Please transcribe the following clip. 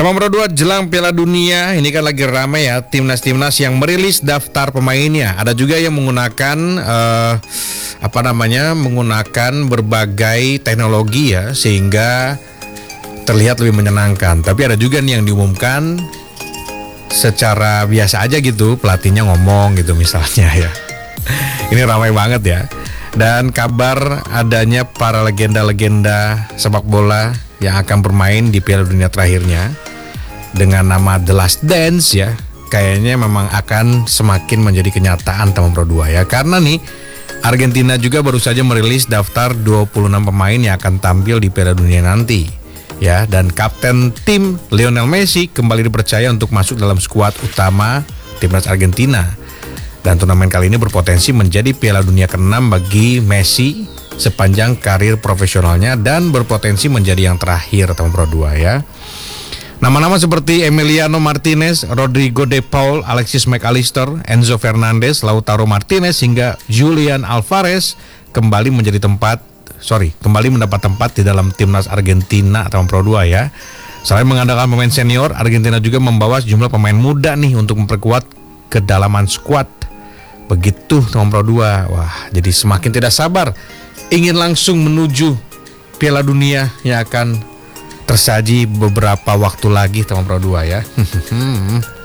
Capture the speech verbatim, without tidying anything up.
Teman Pro dua jelang Piala Dunia, ini kan lagi ramai ya timnas-timnas yang merilis daftar pemainnya. Ada juga yang menggunakan uh, apa namanya, menggunakan berbagai teknologi ya, sehingga terlihat lebih menyenangkan. Tapi ada juga nih yang diumumkan secara biasa aja gitu, pelatihnya ngomong gitu misalnya ya. Ini ramai banget ya. Dan kabar adanya para legenda-legenda sepak bola yang akan bermain di Piala Dunia terakhirnya dengan nama The Last Dance ya, kayaknya memang akan semakin menjadi kenyataan teman Pro dua ya. Karena nih Argentina juga baru saja merilis daftar dua puluh enam pemain yang akan tampil di Piala Dunia nanti ya, dan kapten tim Lionel Messi kembali dipercaya untuk masuk dalam skuad utama timnas Argentina. Dan turnamen kali ini berpotensi menjadi Piala Dunia keenam bagi Messi sepanjang karir profesionalnya dan berpotensi menjadi yang terakhir teman Pro dua ya. Nama-nama seperti Emiliano Martinez, Rodrigo De Paul, Alexis McAllister, Enzo Fernandez, Lautaro Martinez hingga Julian Alvarez kembali menjadi tempat sorry kembali mendapat tempat di dalam timnas Argentina teman Pro dua ya. Selain mengandalkan pemain senior, Argentina juga membawa sejumlah pemain muda nih untuk memperkuat kedalaman skuad. Begitu teman Pro dua. Wah, jadi semakin tidak sabar ingin langsung menuju Piala Dunia yang akan tersaji beberapa waktu lagi teman Pro dua ya.